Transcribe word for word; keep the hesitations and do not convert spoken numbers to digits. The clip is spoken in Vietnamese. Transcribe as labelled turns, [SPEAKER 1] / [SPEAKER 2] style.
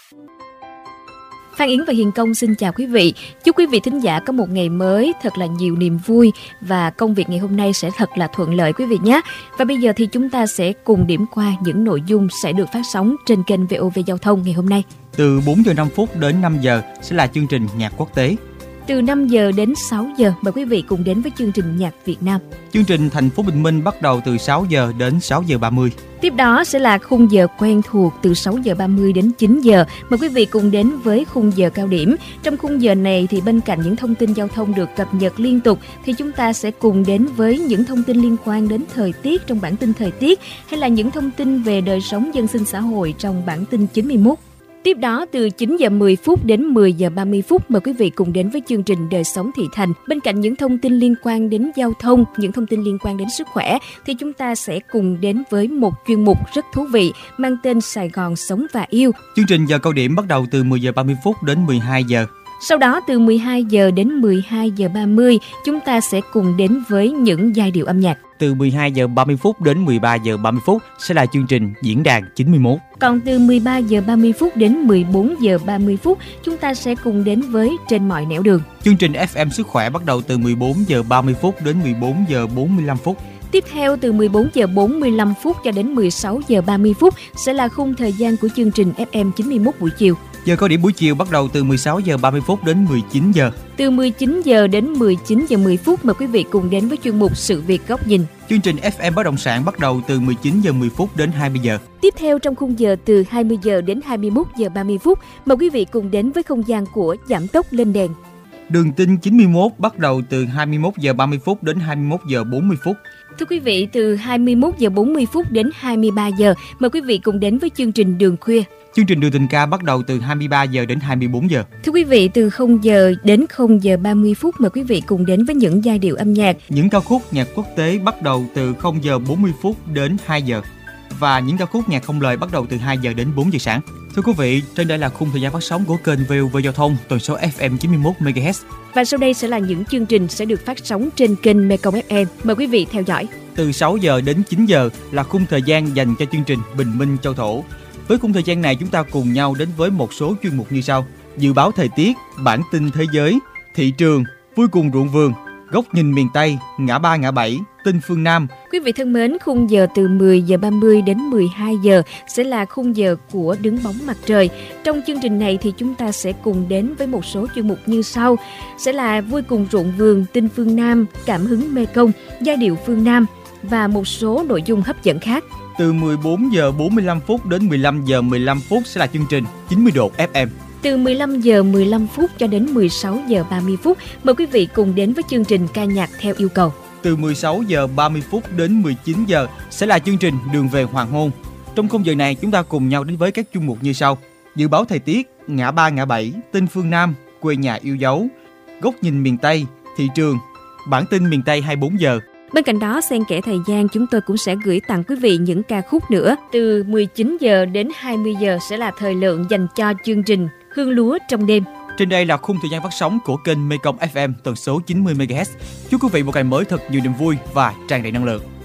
[SPEAKER 1] Phan Yến và Hiền Công xin chào quý vị. Chúc quý vị thính giả có một ngày mới thật là nhiều niềm vui và công việc ngày hôm nay sẽ thật là thuận lợi quý vị nhé. Và bây giờ thì chúng ta sẽ cùng điểm qua những nội dung sẽ được phát sóng trên kênh vê o vê Giao thông ngày hôm nay.
[SPEAKER 2] Từ bốn giờ năm phút đến năm giờ sẽ là chương trình Nhạc Quốc tế.
[SPEAKER 1] Từ năm giờ đến sáu giờ mời quý vị cùng đến với chương trình Nhạc Việt Nam.
[SPEAKER 2] Chương trình Thành phố Bình Minh bắt đầu từ sáu giờ đến sáu giờ ba mươi.
[SPEAKER 1] Tiếp đó sẽ là khung giờ quen thuộc từ sáu giờ ba mươi đến chín giờ. Mời quý vị cùng đến với khung giờ cao điểm. Trong khung giờ này thì bên cạnh những thông tin giao thông được cập nhật liên tục thì chúng ta sẽ cùng đến với những thông tin liên quan đến thời tiết trong bản tin thời tiết hay là những thông tin về đời sống dân sinh xã hội trong bản tin chín mươi mốt. Tiếp đó từ chín giờ mười phút đến mười giờ ba mươi phút mời quý vị cùng đến với chương trình Đời sống thị thành. Bên cạnh những thông tin liên quan đến giao thông, những thông tin liên quan đến sức khỏe thì chúng ta sẽ cùng đến với một chuyên mục rất thú vị mang tên Sài Gòn sống và yêu.
[SPEAKER 2] Chương trình giờ cao điểm bắt đầu từ mười giờ ba mươi phút đến mười hai giờ.
[SPEAKER 1] Sau đó từ mười hai giờ đến mười hai giờ ba mươi chúng ta sẽ cùng đến với những giai điệu âm nhạc.
[SPEAKER 2] Từ mười hai giờ ba mươi phút đến mười ba giờ ba mươi phút sẽ là chương trình Diễn đàn chín mươi mốt.
[SPEAKER 1] Còn từ mười ba giờ ba mươi phút đến mười bốn giờ ba mươi phút chúng ta sẽ cùng đến với Trên mọi nẻo đường.
[SPEAKER 2] Chương trình ép em Sức khỏe bắt đầu từ mười bốn giờ ba mươi phút đến mười bốn giờ bốn mươi lăm phút.
[SPEAKER 1] Tiếp theo từ mười bốn giờ bốn mươi lăm phút cho đến mười sáu giờ ba mươi phút sẽ là khung thời gian của chương trình ép em chín mươi mốt buổi chiều.
[SPEAKER 2] Giờ cao điểm buổi chiều bắt đầu từ mười sáu giờ ba mươi phút đến mười chín giờ.
[SPEAKER 1] Từ mười chín giờ đến mười chín giờ mười phút mời quý vị cùng đến với chuyên mục Sự việc góc nhìn.
[SPEAKER 2] Chương trình ép em Bất động sản bắt đầu từ mười chín giờ mười phút đến hai mươi giờ.
[SPEAKER 1] Tiếp theo trong khung giờ từ hai mươi giờ đến hai mươi mốt giờ ba mươi phút mời quý vị cùng đến với không gian của Giảm tốc lên đèn.
[SPEAKER 2] Đường tin chín mươi mốt bắt đầu từ hai mươi mốt giờ ba mươi phút đến hai mươi mốt giờ bốn mươi phút.
[SPEAKER 1] Thưa quý vị, từ hai mươi mốt giờ bốn mươi phút đến hai mươi ba giờ mời quý vị cùng đến với chương trình Đường khuya.
[SPEAKER 2] Chương trình Đường tình ca bắt đầu từ hai mươi ba giờ đến hai mươi bốn giờ.
[SPEAKER 1] Thưa quý vị, từ không giờ đến không giờ ba mươi phút mời quý vị cùng đến với những giai điệu âm nhạc.
[SPEAKER 2] Những ca khúc nhạc quốc tế bắt đầu từ không giờ bốn mươi phút đến hai giờ. Và những ca khúc nhạc không lời bắt đầu từ hai giờ đến bốn giờ sáng. Thưa quý vị, trên đây là khung thời gian phát sóng của kênh vê o vê Giao thông tần số ép em chín mươi mốt mê ga héc.
[SPEAKER 1] Và sau đây sẽ là những chương trình sẽ được phát sóng trên kênh Mekong ép em. Mời quý vị theo dõi.
[SPEAKER 2] Từ sáu giờ đến chín giờ là khung thời gian dành cho chương trình Bình Minh Châu Thổ. Với khung thời gian này chúng ta cùng nhau đến với một số chuyên mục như sau: dự báo thời tiết, bản tin thế giới, thị trường, vui cùng ruộng vườn, góc nhìn miền Tây, ngã ba ngã bảy, tin phương Nam.
[SPEAKER 1] Quý vị thân mến, khung giờ từ mười giờ ba mươi đến mười hai giờ sẽ là khung giờ của Đứng bóng mặt trời. Trong chương trình này thì chúng ta sẽ cùng đến với một số chuyên mục như sau: sẽ là vui cùng ruộng vườn, tin phương Nam, cảm hứng Mekong, giai điệu phương Nam và một số nội dung hấp dẫn khác.
[SPEAKER 2] Từ mười bốn giờ bốn mươi lăm phút đến mười lăm giờ mười lăm phút sẽ là chương trình chín mươi độ ép em.
[SPEAKER 1] Từ mười lăm giờ mười lăm phút cho đến mười sáu giờ ba mươi phút mời quý vị cùng đến với chương trình Ca nhạc theo yêu cầu.
[SPEAKER 2] Từ mười sáu giờ ba mươi phút đến mười chín giờ sẽ là chương trình Đường về hoàng hôn. Trong khung giờ này chúng ta cùng nhau đến với các chuyên mục như sau: dự báo thời tiết, ngã ba ngã bảy, tin phương Nam, quê nhà yêu dấu, góc nhìn miền Tây, thị trường, bản tin miền Tây hai mươi bốn giờ.
[SPEAKER 1] Bên cạnh đó, xen kẽ thời gian chúng tôi cũng sẽ gửi tặng quý vị những ca khúc nữa. Từ mười chín giờ đến hai mươi giờ sẽ là thời lượng dành cho chương trình Hương lúa trong đêm.
[SPEAKER 2] Trên đây là khung thời gian phát sóng của kênh Mekong ép em tần số chín mươi mê ga héc. Chúc quý vị một ngày mới thật nhiều niềm vui và tràn đầy năng lượng.